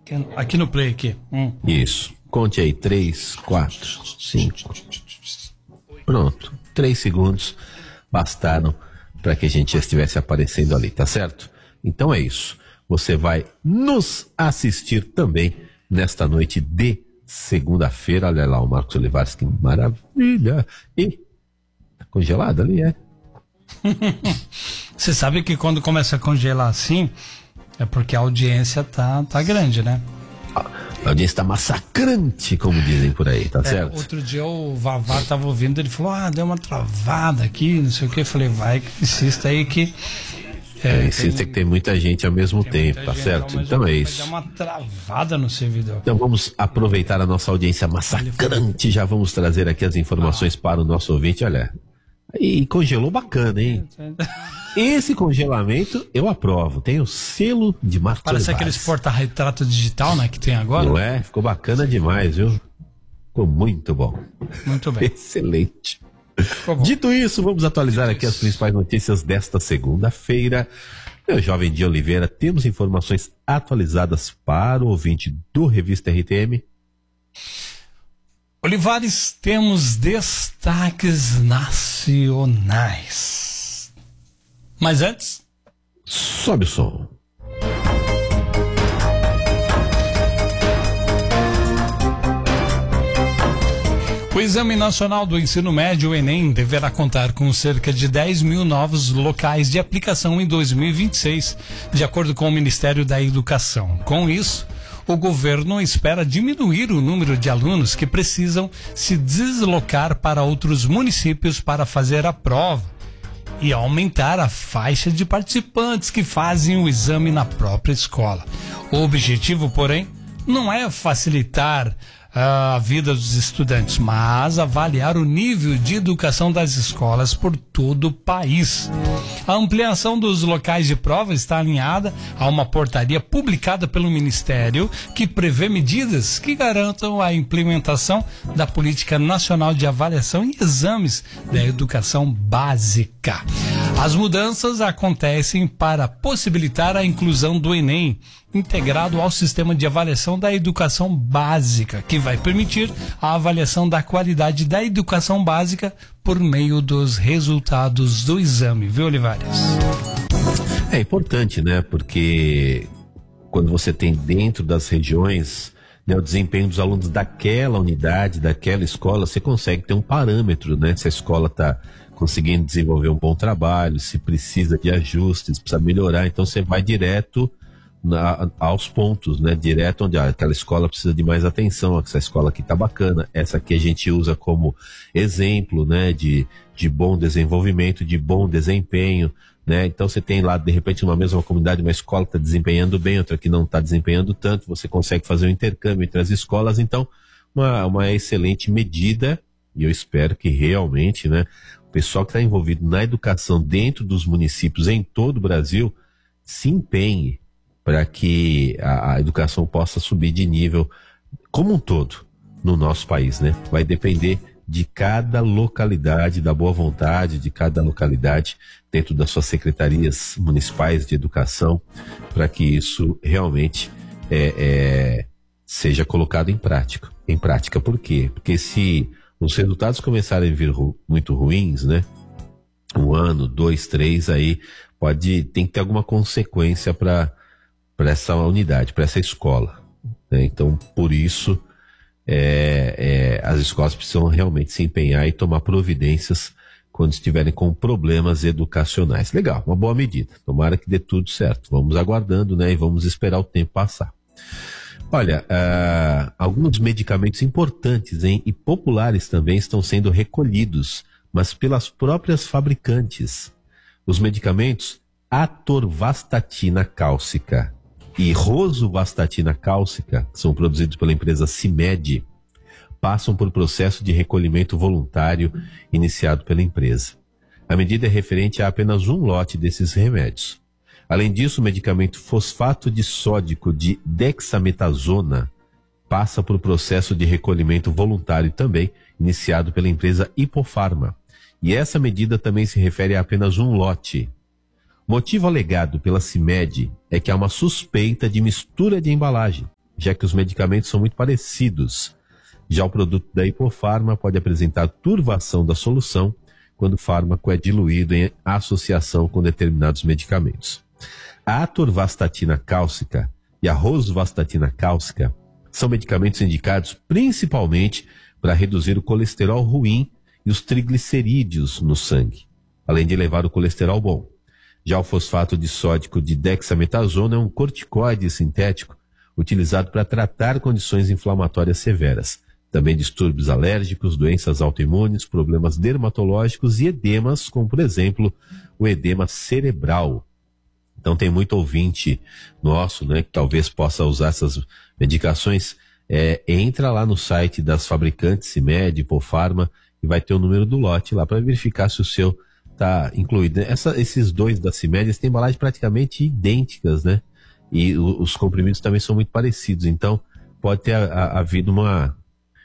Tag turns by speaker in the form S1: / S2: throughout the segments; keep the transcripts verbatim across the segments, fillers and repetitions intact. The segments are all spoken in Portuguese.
S1: Aqui no play, aqui. Hum.
S2: Isso. Conte aí. Três, quatro, cinco. Pronto. Três segundos bastaram para que a gente já estivesse aparecendo ali, tá certo? Então é isso. Você vai nos assistir também nesta noite de segunda-feira. Olha lá o Marcos Olivares, que maravilha. E tá congelado ali, é?
S1: Você sabe que quando começa a congelar assim, é porque a audiência tá, tá grande, né?
S2: A audiência tá massacrante, como dizem por aí, tá
S1: é,
S2: certo?
S1: Outro dia o Vavá tava ouvindo, ele falou, ah, deu uma travada aqui, não sei o que. Eu falei, vai, insista aí que...
S2: É, é, insista tem, que tem muita gente ao mesmo tempo, tá certo? Então é isso.
S1: Vai dar uma travada no servidor.
S2: Então vamos aproveitar a nossa audiência massacrante, já vamos trazer aqui as informações ah. para o nosso ouvinte, olha... E congelou bacana, hein? Esse congelamento eu aprovo. Tem o selo de Marcos
S1: Parece
S2: Olivares.
S1: aqueles porta-retrato digital, né? Que tem agora.
S2: Não é? Ficou bacana demais, viu? Ficou muito bom.
S1: Muito bem.
S2: Excelente. Dito isso, vamos atualizar Dito aqui isso. as principais notícias desta segunda-feira. Meu jovem Di Oliveira, temos informações atualizadas para o ouvinte do Revista R T M.
S1: Olivares, temos destaques nacionais. Mas antes...
S2: Sobe o som.
S1: O Exame Nacional do Ensino Médio, o Enem, deverá contar com cerca de dez mil novos locais de aplicação em dois mil e vinte e seis, de acordo com o Ministério da Educação. Com isso, o governo espera diminuir o número de alunos que precisam se deslocar para outros municípios para fazer a prova e aumentar a faixa de participantes que fazem o exame na própria escola. O objetivo, porém, não é facilitar a vida dos estudantes, mas avaliar o nível de educação das escolas por todo o país. A ampliação dos locais de prova está alinhada a uma portaria publicada pelo Ministério que prevê medidas que garantam a implementação da Política Nacional de Avaliação e Exames da Educação Básica. As mudanças acontecem para possibilitar a inclusão do Enem, integrado ao Sistema de Avaliação da Educação Básica, que vai permitir a avaliação da qualidade da educação básica por meio dos resultados do exame, viu, Olivares?
S2: É importante, né? Porque quando você tem dentro das regiões, né, o desempenho dos alunos daquela unidade, daquela escola, você consegue ter um parâmetro, né? Se a escola está conseguindo desenvolver um bom trabalho, se precisa de ajustes, precisa melhorar, então você vai direto Na, aos pontos, né? Direto onde ah, aquela escola precisa de mais atenção, essa escola aqui tá bacana, essa aqui a gente usa como exemplo, né? De, de bom desenvolvimento, de bom desempenho, né? Então você tem lá, de repente, numa mesma comunidade, uma escola que está desempenhando bem, outra que não está desempenhando tanto, você consegue fazer um intercâmbio entre as escolas, então uma, uma excelente medida, e eu espero que realmente, né? O pessoal que está envolvido na educação dentro dos municípios em todo o Brasil se empenhe para que a, a educação possa subir de nível como um todo no nosso país, né? Vai depender de cada localidade, da boa vontade de cada localidade dentro das suas secretarias municipais de educação, para que isso realmente é, é, seja colocado em prática. Em prática, por quê? Porque se os resultados começarem a vir ru, muito ruins, né? Um ano, dois, três, aí pode, tem que ter alguma consequência para para essa unidade, para essa escola, né? Então, por isso, é, é, as escolas precisam realmente se empenhar e tomar providências quando estiverem com problemas educacionais. Legal, uma boa medida. Tomara que dê tudo certo. Vamos aguardando, né? E vamos esperar o tempo passar. Olha, uh, alguns medicamentos importantes, hein, e populares também estão sendo recolhidos, mas pelas próprias fabricantes. Os medicamentos atorvastatina cálcica e rosuvastatina cálcica, que são produzidos pela empresa CIMED, passam por processo de recolhimento voluntário iniciado pela empresa. A medida é referente a apenas um lote desses remédios. Além disso, o medicamento fosfato de sódico de dexametasona passa por processo de recolhimento voluntário também iniciado pela empresa Hipofarma. E essa medida também se refere a apenas um lote. O motivo alegado pela CIMED é que há uma suspeita de mistura de embalagem já que os medicamentos são muito parecidos. Já o produto da Hipofarma pode apresentar turvação da solução quando o fármaco é diluído em associação com determinados medicamentos. A atorvastatina cálcica e a rosuvastatina cálcica são medicamentos indicados principalmente para reduzir o colesterol ruim e os triglicerídeos no sangue, além de elevar o colesterol bom. Já o fosfato disódico de dexametasona é um corticoide sintético utilizado para tratar condições inflamatórias severas, também distúrbios alérgicos, doenças autoimunes, problemas dermatológicos e edemas, como por exemplo o edema cerebral. Então tem muito ouvinte nosso, né, que talvez possa usar essas medicações. É, entra lá no site das fabricantes, CIMED, Hipofarma, e vai ter o número do lote lá para verificar se o seu está incluído. Essa, esses dois da CIMED, eles têm embalagens praticamente idênticas, né? E o, os comprimidos também são muito parecidos. Então pode ter a, a, havido uma...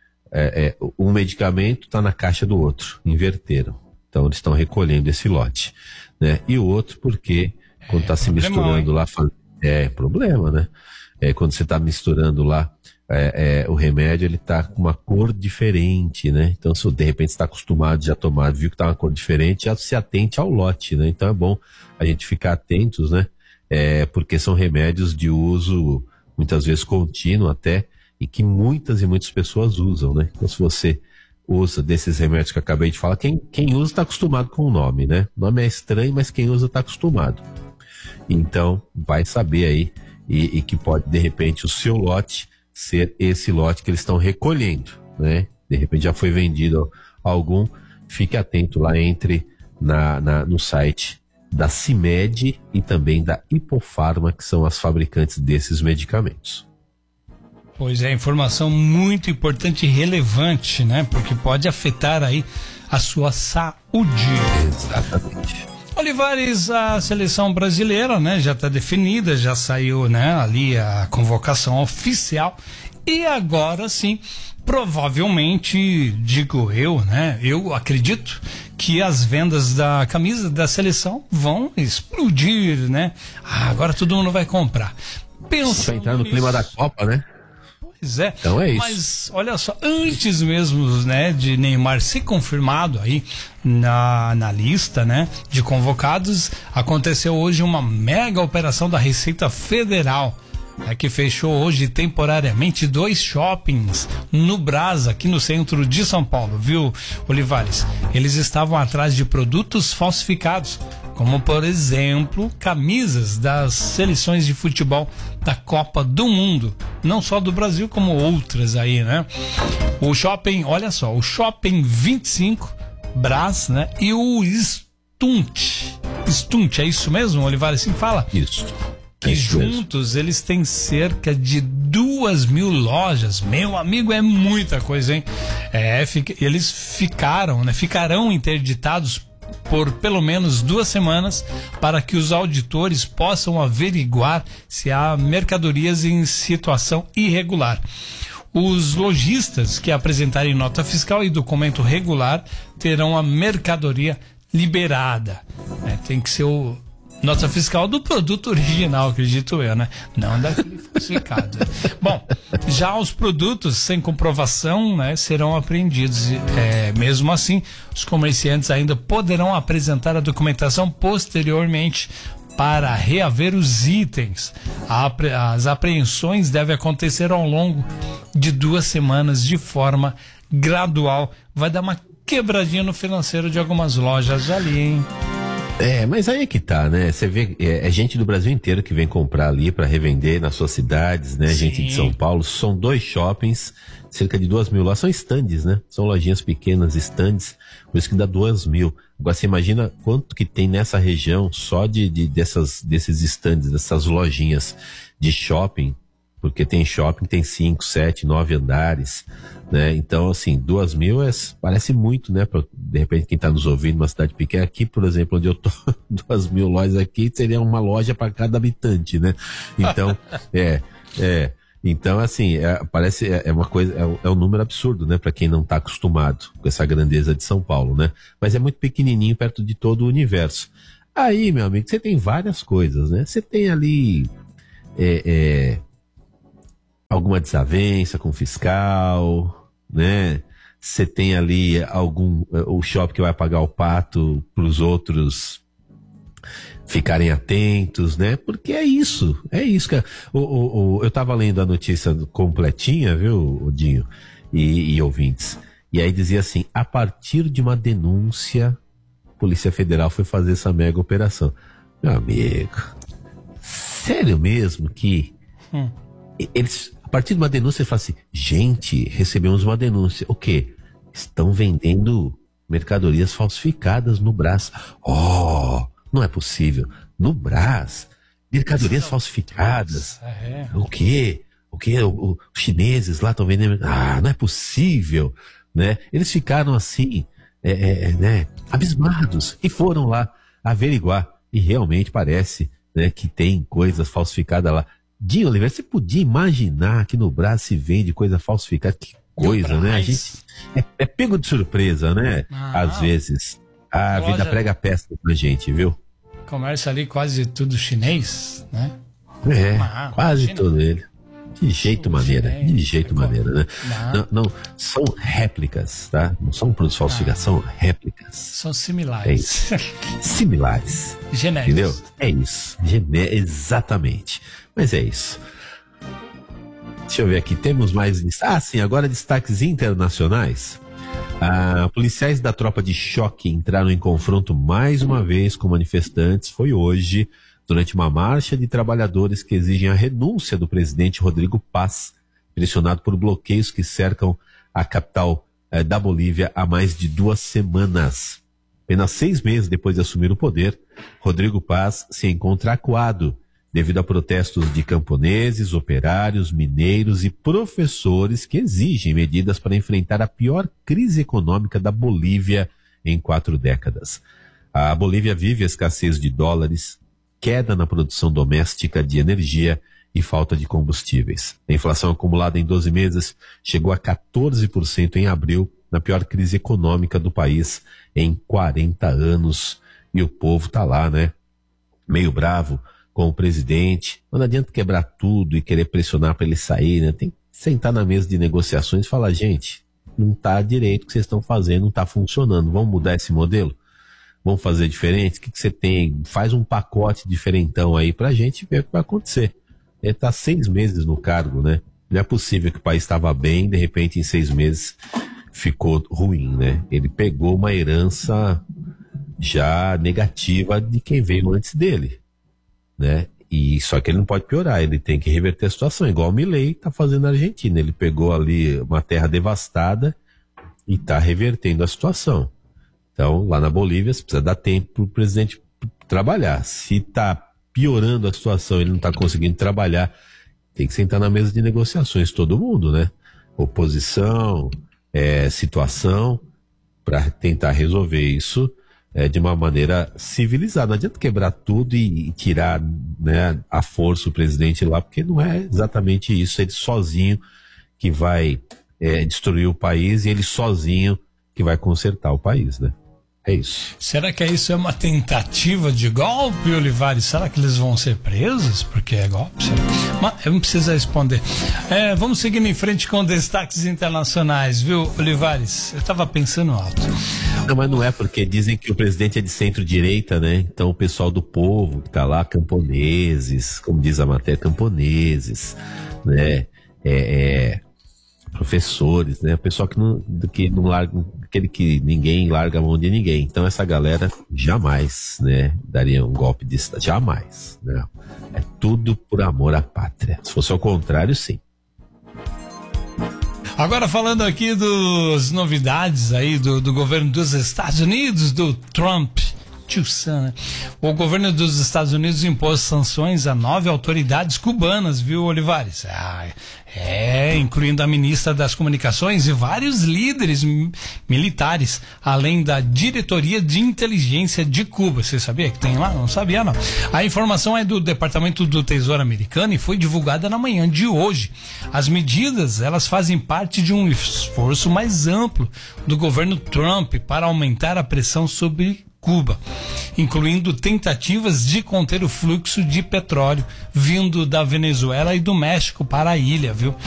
S2: É, é, um medicamento está na caixa do outro, inverteram. Então eles estão recolhendo esse lote, né? E o outro porque quando está é, se misturando lá, é problema, né? É, quando você está misturando lá é, é, o remédio, ele está com uma cor diferente, né? Então, se de repente está acostumado já a tomar, viu que está uma cor diferente, já se atente ao lote, né? Então é bom a gente ficar atentos, né? É, porque são remédios de uso muitas vezes contínuo até, e que muitas e muitas pessoas usam, né? Então, se você usa desses remédios que eu acabei de falar, quem, quem usa está acostumado com o nome, né? O nome é estranho, mas quem usa está acostumado. Então, vai saber aí, e, e que pode, de repente, o seu lote ser esse lote que eles estão recolhendo, né? De repente já foi vendido algum, fique atento lá, entre na, na, no site da CIMED e também da Hipofarma, que são as fabricantes desses medicamentos.
S1: Pois é, informação muito importante e relevante, né? Porque pode afetar aí a sua saúde.
S2: Exatamente.
S1: Olivares, a seleção brasileira, né, já está definida, já saiu, né, ali a convocação oficial, e agora sim, provavelmente, digo eu, né, eu acredito que as vendas da camisa da seleção vão explodir, né? Ah, agora todo mundo vai comprar.
S2: Pensando vai entrar no nisso, clima da Copa, né?
S1: Pois é,
S2: então é isso.
S1: Mas olha só, antes mesmo, né, de Neymar ser confirmado aí na, na lista, né, de convocados, aconteceu hoje uma mega operação da Receita Federal, né, que fechou hoje temporariamente dois shoppings no Brás, aqui no centro de São Paulo, viu, Olivares? Eles estavam atrás de produtos falsificados, como por exemplo camisas das seleções de futebol da Copa do Mundo, não só do Brasil como outras aí, né? O shopping, olha só, o Shopping vinte e cinco Brás, né? E o Stunt, Stunt, é isso mesmo, Olivares, assim fala?
S2: Isso.
S1: Que
S2: é
S1: juntos
S2: mesmo.
S1: Eles têm cerca de duas mil lojas. Meu amigo, é muita coisa, hein? É, fica, eles ficaram, né? Ficarão interditados por pelo menos duas semanas para que os auditores possam averiguar se há mercadorias em situação irregular. Os lojistas que apresentarem nota fiscal e documento regular terão a mercadoria liberada. É, tem que ser o nota fiscal do produto original, acredito eu, né? Não daquele falsificado. Bom, já os produtos sem comprovação, né, serão apreendidos. É, mesmo assim, os comerciantes ainda poderão apresentar a documentação posteriormente para reaver os itens. A, as apreensões devem acontecer ao longo de duas semanas de forma gradual. Vai dar uma quebradinha no financeiro de algumas lojas ali, hein?
S2: É, mas aí é que tá, né? Você vê, é, é gente do Brasil inteiro que vem comprar ali para revender nas suas cidades, né? Sim. Gente de São Paulo. São dois shoppings, cerca de duas mil lá. São estandes, né? São lojinhas pequenas, estandes, por isso que dá duas mil. Agora você imagina quanto que tem nessa região só de, de dessas, desses estandes, dessas lojinhas de shopping, porque tem shopping que tem cinco, sete, nove andares, né? Então, assim, duas mil é, parece muito, né? Pra, de repente, quem está nos ouvindo numa cidade pequena, aqui, por exemplo, onde eu tô, duas mil lojas aqui, seria uma loja para cada habitante, né? Então, é, é. Então, assim, é, parece, é, é uma coisa, é, é um número absurdo, né? Para quem não está acostumado com essa grandeza de São Paulo, né? Mas é muito pequenininho perto de todo o universo. Aí, meu amigo, você tem várias coisas, né? Você tem ali, é, é alguma desavença com o fiscal, né? Você tem ali algum, o shopping que vai pagar o pato para os outros ficarem atentos, né? Porque é isso, é isso. Que, o, o, o, eu tava lendo a notícia completinha, viu, Dinho e, e ouvintes, e aí dizia assim, a partir de uma denúncia, a Polícia Federal foi fazer essa mega operação. Meu amigo, sério mesmo que hum. eles, a partir de uma denúncia, eles falam assim, gente, recebemos uma denúncia, o quê? Estão vendendo mercadorias falsificadas no Brás. Oh, não é possível. No Brás, mercadorias não, falsificadas. É. O quê? O quê? O, o, os chineses lá estão vendendo. Ah, não é possível, né? Eles ficaram assim, é, é, né, abismados e foram lá averiguar. E realmente parece, né, que tem coisas falsificadas lá. Dinho Oliveira, você podia imaginar que no Brás se vende coisa falsificada? Que coisa, né? A gente é, é pego de surpresa, né? Ah, às vezes. A loja... vida prega peça pra gente, viu?
S1: Comércio ali quase tudo chinês, né?
S2: É, ah, quase imagina. Todo ele. De jeito maneira, chinês, de jeito maneira, né? Não. Não, não, são réplicas, tá? Não são produtos falsificados, são réplicas.
S1: São similares.
S2: É similares.
S1: Genéricos.
S2: Entendeu? É isso. Gené... Exatamente. Mas é isso. Deixa eu ver aqui, temos mais... Ah, sim, agora destaques internacionais. Ah, policiais da tropa de choque entraram em confronto mais uma vez com manifestantes. Foi hoje, durante uma marcha de trabalhadores que exigem a renúncia do presidente Rodrigo Paz, pressionado por bloqueios que cercam a capital eh, da Bolívia há mais de duas semanas. Apenas seis meses depois de assumir o poder, Rodrigo Paz se encontra acuado devido a protestos de camponeses, operários, mineiros e professores que exigem medidas para enfrentar a pior crise econômica da Bolívia em quatro décadas. A Bolívia vive a escassez de dólares, queda na produção doméstica de energia e falta de combustíveis. A inflação acumulada em doze meses chegou a quatorze por cento em abril, na pior crise econômica do país em quarenta anos. E o povo tá lá, né? Meio bravo com o presidente. Não adianta quebrar tudo e querer pressionar para ele sair, né? Tem que sentar na mesa de negociações e falar, gente, não tá direito o que vocês estão fazendo, não tá funcionando. Vamos mudar esse modelo? Vamos fazer diferente? O que, que você tem? Faz um pacote diferentão aí pra gente ver o que vai acontecer. Ele tá seis meses no cargo, né? Não é possível que o país estava bem, de repente em seis meses ficou ruim, né? Ele pegou uma herança já negativa de quem veio antes dele, né? E só que ele não pode piorar, ele tem que reverter a situação, igual o Milei tá fazendo na Argentina. Ele pegou ali uma terra devastada e tá revertendo a situação. Então, lá na Bolívia, você precisa dar tempo pro presidente trabalhar. Se tá piorando a situação, ele não tá conseguindo trabalhar, tem que sentar na mesa de negociações, todo mundo, né? Oposição, é, situação, para tentar resolver isso é, de uma maneira civilizada. Não adianta quebrar tudo e, e tirar, né, a força o presidente lá, porque não é exatamente isso. Ele sozinho que vai é, destruir o país e ele sozinho que vai consertar o país, né? É isso.
S1: Será que isso é uma tentativa de golpe, Olivares? Será que eles vão ser presos? Porque é golpe? Será? Mas eu não preciso responder. É, vamos seguindo em frente com destaques internacionais, viu, Olivares? Eu estava pensando alto.
S2: Não, mas não é, porque dizem que o presidente é de centro-direita, né? Então o pessoal do povo que tá lá, camponeses, como diz a matéria, camponeses, né? É... é... professores, né? O pessoal que não, que não larga, aquele que ninguém larga a mão de ninguém. Então essa galera jamais, né, daria um golpe de estado, jamais, né? É tudo por amor à pátria. Se fosse ao contrário, sim.
S1: Agora falando aqui das novidades aí do, do governo dos Estados Unidos, do Trump. Tio Sam, né? O governo dos Estados Unidos impôs sanções a nove autoridades cubanas, viu, Olivares? Ah, é, incluindo a ministra das Comunicações e vários líderes m- militares, além da diretoria de inteligência de Cuba. Você sabia que tem lá? Não sabia, não. A informação é do Departamento do Tesouro americano e foi divulgada na manhã de hoje. As medidas, elas fazem parte de um esforço mais amplo do governo Trump para aumentar a pressão sobre Cuba, incluindo tentativas de conter o fluxo de petróleo vindo da Venezuela e do México para a ilha, viu?